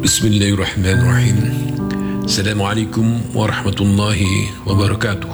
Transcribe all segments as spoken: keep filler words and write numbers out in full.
Bismillahirrahmanirrahim. Assalamualaikum warahmatullahi wabarakatuh.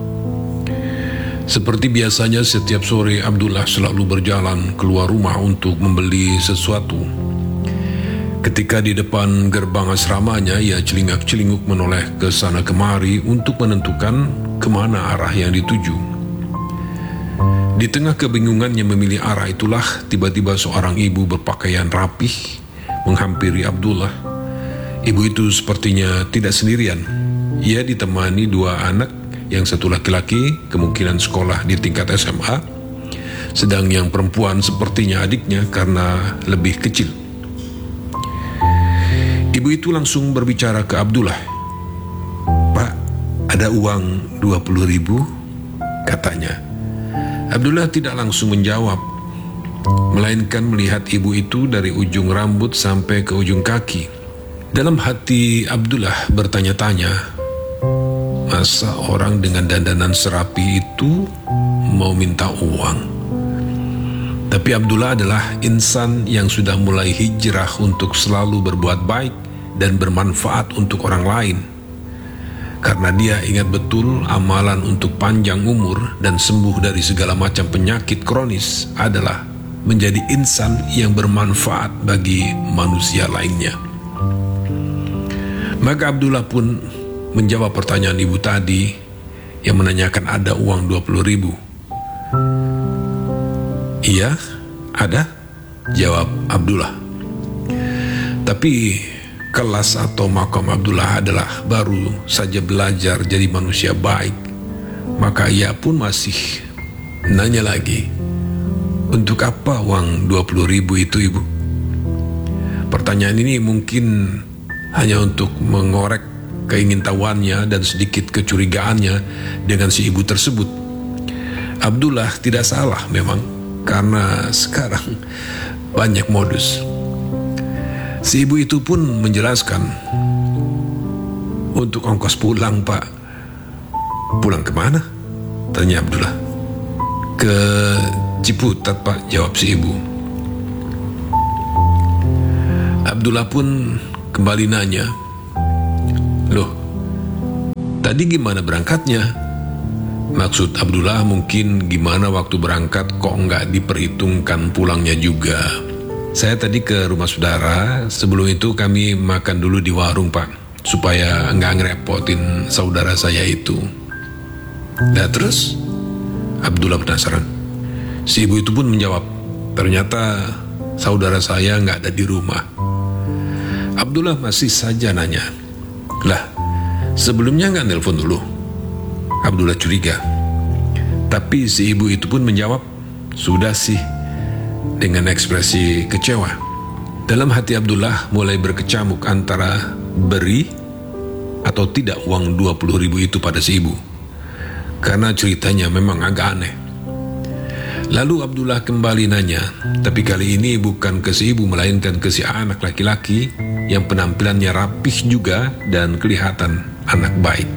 Seperti biasanya setiap sore Abdullah selalu berjalan keluar rumah untuk membeli sesuatu. Ketika di depan gerbang asramanya, ia celingak-celinguk menoleh ke sana kemari untuk menentukan kemana arah yang dituju. Di tengah kebingungannya memilih arah itulah tiba-tiba seorang ibu berpakaian rapih menghampiri Abdullah. Ibu itu sepertinya tidak sendirian. Ia ditemani dua anak, yang satu laki-laki kemungkinan sekolah di tingkat S M A, sedang yang perempuan sepertinya adiknya karena lebih kecil. Ibu itu langsung berbicara ke Abdullah. "Pak, ada uang dua puluh ribu?" katanya. Abdullah tidak langsung menjawab, melainkan melihat ibu itu dari ujung rambut sampai ke ujung kaki. Dalam hati Abdullah bertanya-tanya, masa orang dengan dandanan serapi itu mau minta uang? Tapi Abdullah adalah insan yang sudah mulai hijrah untuk selalu berbuat baik dan bermanfaat untuk orang lain. Karena dia ingat betul amalan untuk panjang umur dan sembuh dari segala macam penyakit kronis adalah menjadi insan yang bermanfaat bagi manusia lainnya. Maka Abdullah pun menjawab pertanyaan ibu tadi yang menanyakan ada uang dua puluh ribu. "Iya, ada," jawab Abdullah. Tapi kelas atau makam Abdullah adalah baru saja belajar jadi manusia baik. Maka ia pun masih nanya lagi, "Untuk apa uang dua puluh ribu itu, ibu?" Pertanyaan ini mungkin hanya untuk mengorek keingintahuannya dan sedikit kecurigaannya dengan si ibu tersebut. Abdullah tidak salah memang, karena sekarang banyak modus. Si ibu itu pun menjelaskan, "Untuk ongkos pulang, Pak." "Pulang kemana?" tanya Abdullah. "Ke Ciputat, Pak," jawab si ibu. Abdullah pun kembali nanya, "Loh, tadi gimana berangkatnya?" Maksud Abdullah mungkin gimana waktu berangkat kok nggak diperhitungkan pulangnya juga. "Saya tadi ke rumah saudara, sebelum itu kami makan dulu di warung, Pak, supaya nggak ngerepotin saudara saya itu." Nah terus? Abdullah penasaran. Si ibu itu pun menjawab, "Ternyata saudara saya nggak ada di rumah." Abdullah masih saja nanya, "Lah, sebelumnya nggak nelpon dulu?" Abdullah curiga. Tapi si ibu itu pun menjawab, "Sudah sih," dengan ekspresi kecewa. Dalam hati Abdullah mulai berkecamuk antara beri atau tidak uang dua puluh ribu itu pada si ibu, karena ceritanya memang agak aneh. Lalu Abdullah kembali nanya, tapi kali ini bukan ke si ibu melainkan ke si anak laki-laki yang penampilannya rapih juga dan kelihatan anak baik.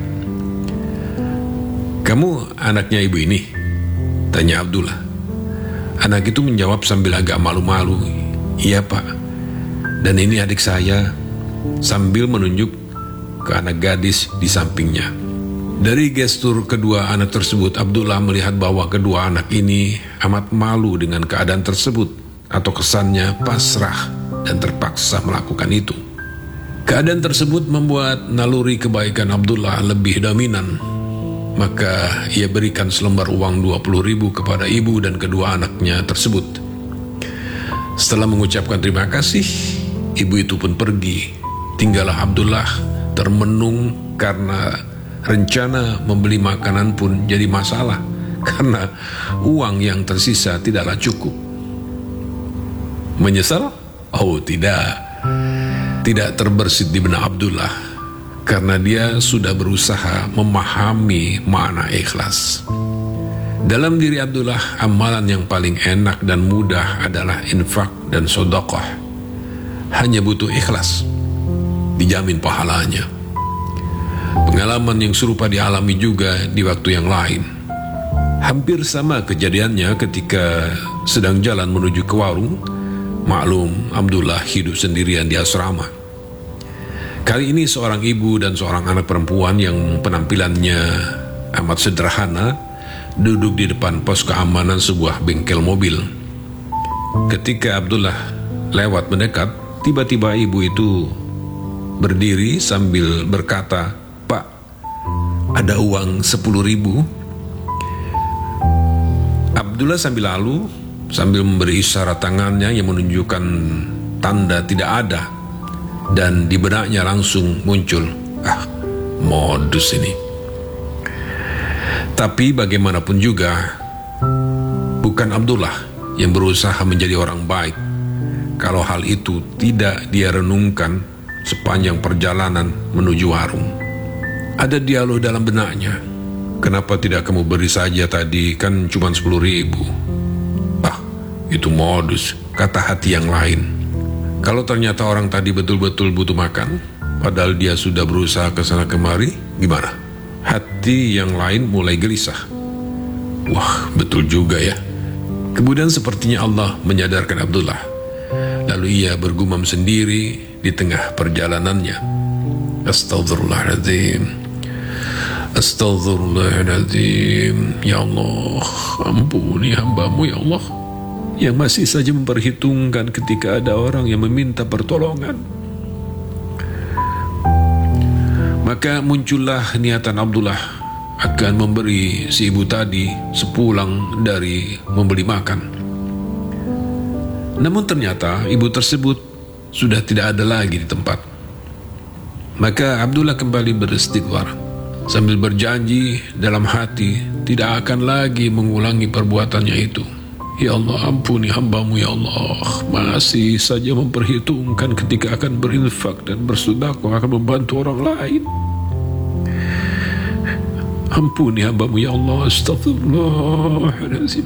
"Kamu anaknya ibu ini?" tanya Abdullah. Anak itu menjawab sambil agak malu-malu, "Iya, Pak. Dan ini adik saya," sambil menunjuk ke anak gadis di sampingnya. Dari gestur kedua anak tersebut, Abdullah melihat bahwa kedua anak ini amat malu dengan keadaan tersebut, atau kesannya pasrah dan terpaksa melakukan itu. Keadaan tersebut membuat naluri kebaikan Abdullah lebih dominan. Maka ia berikan selembar uang dua puluh ribu kepada ibu dan kedua anaknya tersebut. Setelah mengucapkan terima kasih, ibu itu pun pergi. Tinggallah Abdullah termenung karena rencana membeli makanan pun jadi masalah, karena uang yang tersisa tidaklah cukup. Menyesal? Oh tidak. Tidak terbersit di benak Abdullah, karena dia sudah berusaha memahami makna ikhlas. Dalam diri Abdullah, amalan yang paling enak dan mudah adalah infak dan sedekah. Hanya butuh ikhlas, dijamin pahalanya. Pengalaman yang serupa dialami juga di waktu yang lain. Hampir sama kejadiannya ketika sedang jalan menuju ke warung. Maklum, Abdullah hidup sendirian di asrama. Kali ini seorang ibu dan seorang anak perempuan yang penampilannya amat sederhana duduk di depan pos keamanan sebuah bengkel mobil. Ketika Abdullah lewat mendekat, tiba-tiba ibu itu berdiri sambil berkata, "Pak, ada uang sepuluh ribu." Abdullah sambil lalu, sambil memberi isyarat tangannya yang menunjukkan tanda tidak ada, dan di benaknya langsung muncul, "Ah, modus ini." Tapi bagaimanapun juga, bukan Abdullah yang berusaha menjadi orang baik kalau hal itu tidak dia renungkan sepanjang perjalanan menuju warung. Ada dialog dalam benaknya, "Kenapa tidak kamu beri saja tadi, kan cuma sepuluh ribu. Ah, itu modus," kata hati yang lain. Kalau ternyata orang tadi betul-betul butuh makan, padahal dia sudah berusaha ke sana kemari, gimana? Hati yang lain mulai gelisah. Wah, betul juga ya. Kemudian sepertinya Allah menyadarkan Abdullah. Lalu ia bergumam sendiri di tengah perjalanannya, "Astaghfirullahaladzim, Astaghfirullahaladzim, ya Allah, ampuni hambamu ya Allah, yang masih saja memperhitungkan ketika ada orang yang meminta pertolongan." Maka muncullah niatan Abdullah akan memberi si ibu tadi sepulang dari membeli makan. Namun ternyata ibu tersebut sudah tidak ada lagi di tempat. Maka Abdullah kembali beristighfar sambil berjanji dalam hati tidak akan lagi mengulangi perbuatannya itu. "Ya Allah, ampuni hambamu ya Allah, masih saja memperhitungkan ketika akan berinfak dan bersedekah akan membantu orang lain. Ampuni hambamu ya Allah, astagfirullahaladzim."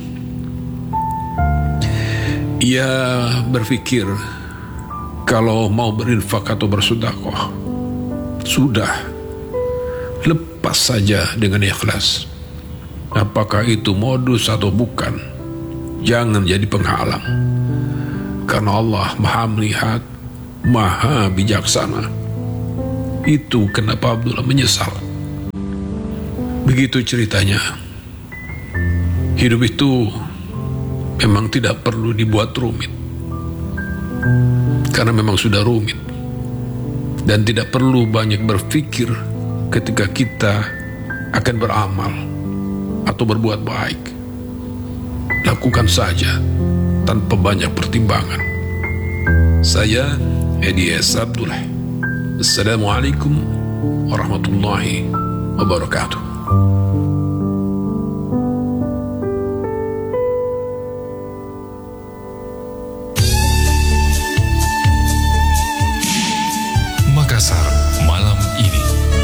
Ia berpikir kalau mau berinfak atau bersedekah, sudah lepas saja dengan ikhlas. Apakah itu modus atau bukan, jangan jadi penghalang, karena Allah maha melihat, maha bijaksana. Itu kenapa Abdullah menyesal. Begitu ceritanya. Hidup itu memang tidak perlu dibuat rumit, karena memang sudah rumit. Dan tidak perlu banyak berpikir ketika kita akan beramal atau berbuat baik. Lakukan saja tanpa banyak pertimbangan. Saya Edi S. Abdullah. Assalamualaikum warahmatullahi wabarakatuh.